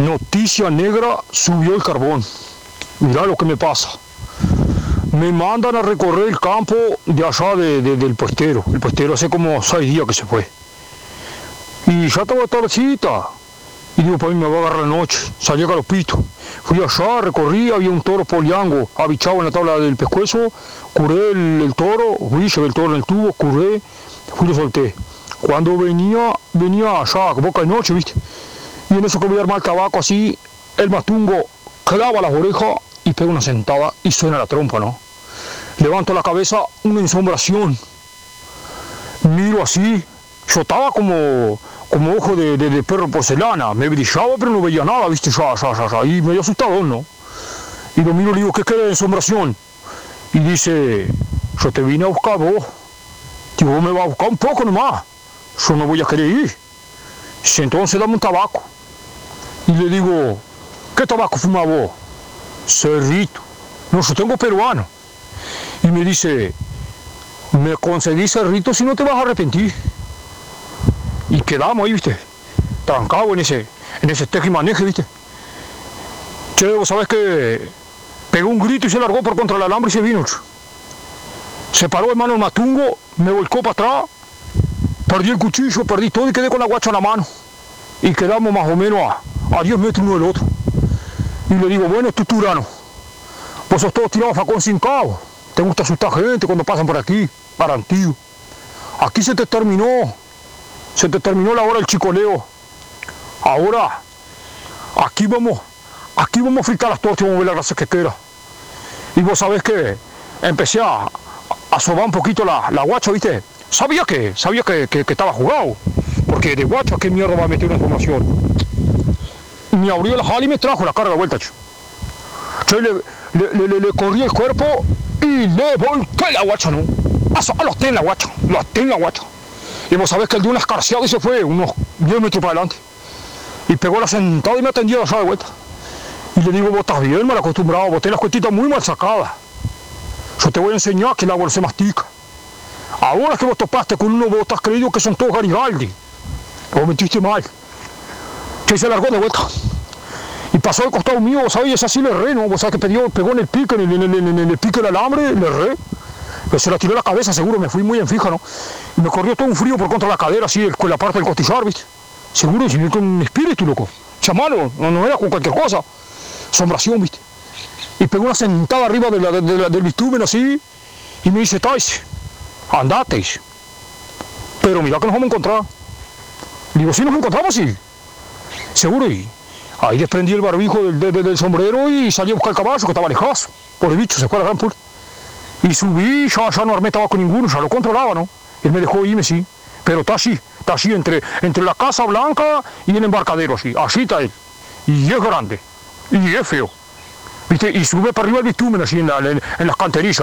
Noticia negra, subió el carbón. Mirá lo que me pasa. Me mandan a recorrer el campo de allá del puestero. El puestero hace como 6 días que se fue. Y ya estaba tardecita. Y digo, pues me va a agarrar la noche. Salí a Galopito. Fui allá, recorrí, había un toro poliango abichado en la tabla del pescuezo. Curé el toro, fui, llevé el toro en el tubo, curé, fui y lo solté. Cuando venía allá, boca de noche, ¿viste? Y en eso que voy a armar el tabaco así, el matungo clava las orejas y pega una sentada y suena la trompa, ¿no? Levanto la cabeza, una ensombración. Miro así, yo estaba como ojo de perro porcelana, me brillaba pero no veía nada, ¿viste? Ya, y medio asustado, ¿no? Y lo miro y le digo, ¿qué queda de ensombración? Y dice, yo te vine a buscar vos. Digo, vos me vas a buscar un poco nomás, yo no voy a querer ir. Dice, entonces dame un tabaco. Y le digo, ¿qué tabaco fumas vos? Cerrito. No, yo tengo peruano. Y me dice, me conseguí cerrito si no te vas a arrepentir. Y quedamos ahí, ¿viste? Trancado en ese teje y maneje, ¿viste? Che, vos sabés que pegó un grito y se largó por contra el alambre y se vino. Se paró hermano el matungo, me volcó para atrás, perdí el cuchillo, perdí todo y quedé con la guacha en la mano. Y quedamos más o menos a 10 metros uno del otro. Y le digo, bueno, tú turano, vos sos todo tirado facón sin cabo, te gusta asustar gente cuando pasan por aquí, garantido. Aquí se te terminó la hora del chicoleo. Ahora, aquí vamos a fritar las tortas y vamos a ver la grasa que queda. Y vos sabés que empecé a sobar un poquito la guacha, ¿viste? Sabía que estaba jugado, porque de guacha, ¿qué mierda va a meter una información? Me abrió la jala y me trajo la carga de vuelta. Yo le corrí el cuerpo y le volqué la guacha, ¿no? Los ten la guacha. Y vos sabés que el de una escarciada y se fue unos 10 metros para adelante. Y pegó la sentada y me atendió allá de vuelta. Y le digo, vos estás bien mal acostumbrado, vos tenés las cuestitas muy mal sacadas. Yo te voy a enseñar que el agua se mastica. Ahora que vos topaste con uno, vos estás creído que son todos Garibaldi. Vos mentiste mal. Que se largó de vuelta. Y pasó al costado mío, vos sabés, y es así le erré, ¿no? Vos sabés que pegó en el pique, en el pique del alambre, le erré. Pero se la tiró la cabeza, seguro, me fui muy en fija, ¿no? Y me corrió todo un frío por contra de la cadera, así, con la parte del costillar, ¿viste? Seguro, y con un espíritu, loco. Chamalo, no era con cualquier cosa. Sombración, ¿viste? Y pegó una sentada arriba del bitumen, así, y me dice, Tais, andate. Pero mira que nos vamos a encontrar. Digo, sí, nos encontramos, sí. Seguro, y ahí desprendí el barbijo del sombrero y salí a buscar el caballo, que estaba lejazo. Por el bicho, se fue a la gran puerta. Y subí, ya no armé tabaco ninguno, ya lo controlaba, ¿no? Él me dejó irme, sí. Pero está así, entre la Casa Blanca y el embarcadero, así está él. Y es grande, y es feo. ¿Viste? Y sube para arriba el bitumen, así, en las canterillas.